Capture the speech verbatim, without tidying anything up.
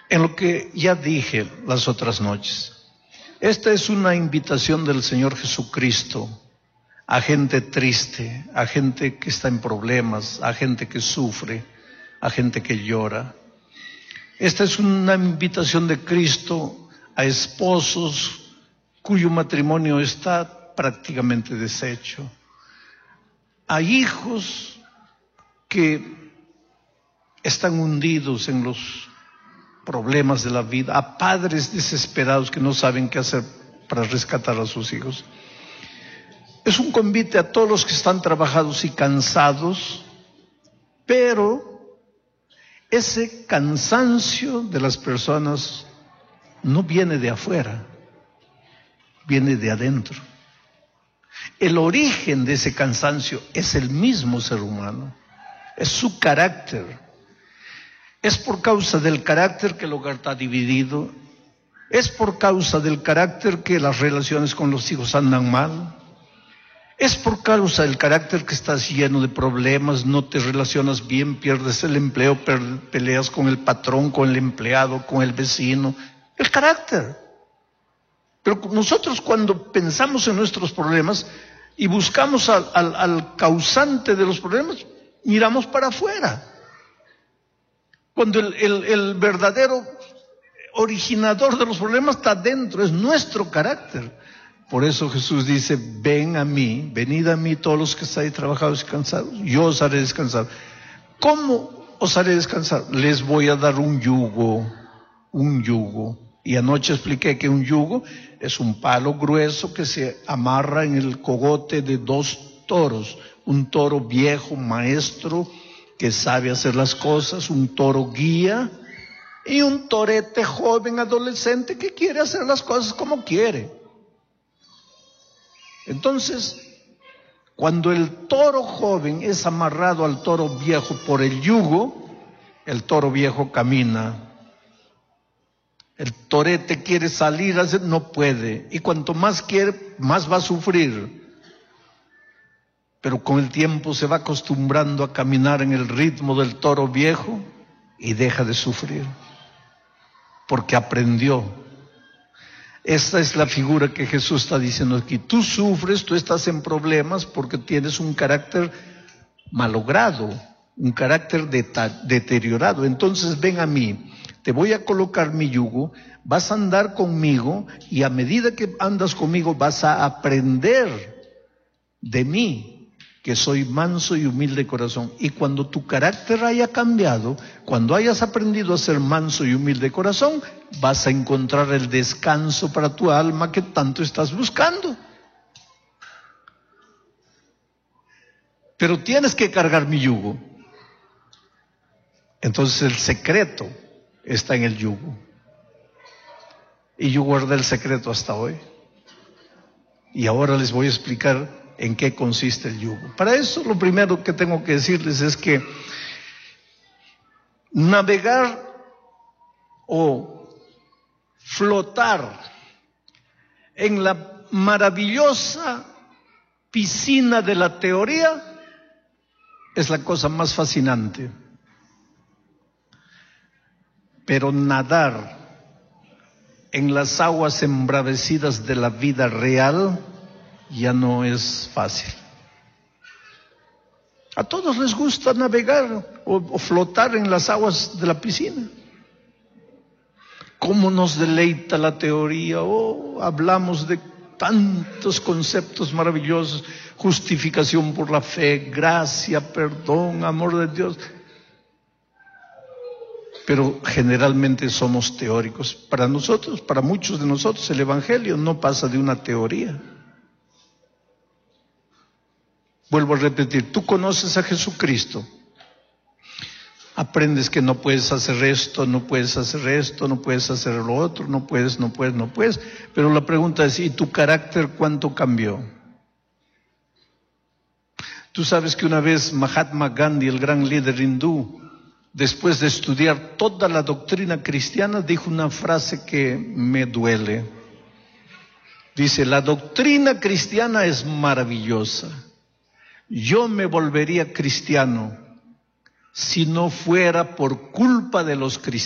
En lo que ya dije las otras noches, esta es una invitación del Señor Jesucristo a gente triste, a gente que está en problemas, a gente que sufre, a gente que llora. Esta es una invitación de Cristo a esposos cuyo matrimonio está prácticamente deshecho, a hijos que están hundidos en los problemas de la vida, a padres desesperados que no saben qué hacer para rescatar a sus hijos. Es un convite a todos los que están trabajados y cansados, pero ese cansancio de las personas no viene de afuera, viene de adentro. El origen de ese cansancio es el mismo ser humano, es su carácter. Es por causa del carácter que el hogar está dividido, es por causa del carácter que las relaciones con los hijos andan mal, es por causa del carácter que estás lleno de problemas, no te relacionas bien, pierdes el empleo, peleas con el patrón, con el empleado, con el vecino, el carácter. Pero nosotros cuando pensamos en nuestros problemas y buscamos al, al, al causante de los problemas, miramos para afuera. Cuando el, el, el verdadero originador de los problemas está dentro, es nuestro carácter. Por eso Jesús dice, ven a mí, venid a mí todos los que estáis trabajados y cansados, yo os haré descansar. ¿Cómo os haré descansar? Les voy a dar un yugo, un yugo. Y anoche expliqué que un yugo es un palo grueso que se amarra en el cogote de dos toros. Un toro viejo, maestro, que sabe hacer las cosas, un toro guía, y un torete joven, adolescente, que quiere hacer las cosas como quiere. Entonces, cuando el toro joven es amarrado al toro viejo por el yugo, el toro viejo camina. El torete quiere salir, no puede. Y cuanto más quiere, más va a sufrir. Pero con el tiempo se va acostumbrando a caminar en el ritmo del toro viejo y deja de sufrir. Porque aprendió. Esta es la figura que Jesús está diciendo aquí. Tú sufres, tú estás en problemas porque tienes un carácter malogrado, un carácter deteriorado. Entonces ven a mí, te voy a colocar mi yugo, vas a andar conmigo y a medida que andas conmigo vas a aprender de mí, que soy manso y humilde de corazón. Y cuando tu carácter haya cambiado, cuando hayas aprendido a ser manso y humilde de corazón, vas a encontrar el descanso para tu alma que tanto estás buscando. Pero tienes que cargar mi yugo. Entonces el secreto está en el yugo. Y yo guardé el secreto hasta hoy. Y ahora les voy a explicar en qué consiste el yugo. Para eso lo primero que tengo que decirles es que navegar o flotar en la maravillosa piscina de la teoría es la cosa más fascinante. Pero nadar en las aguas embravecidas de la vida real ya no es fácil. A todos les gusta navegar o, o flotar en las aguas de la piscina. ¿Cómo nos deleita la teoría? Oh, hablamos de tantos conceptos maravillosos: justificación por la fe, gracia, perdón, amor de Dios. Pero generalmente somos teóricos. Para nosotros, para muchos de nosotros, el Evangelio no pasa de una teoría. Vuelvo a repetir, tú conoces a Jesucristo, aprendes que no puedes hacer esto, no puedes hacer esto, no puedes hacer lo otro, no puedes, no puedes, no puedes. Pero la pregunta es, ¿y tu carácter cuánto cambió? Tú sabes que una vez Mahatma Gandhi, el gran líder hindú, después de estudiar toda la doctrina cristiana, dijo una frase que me duele. Dice, la doctrina cristiana es maravillosa. Yo me volvería cristiano si no fuera por culpa de los cristianos.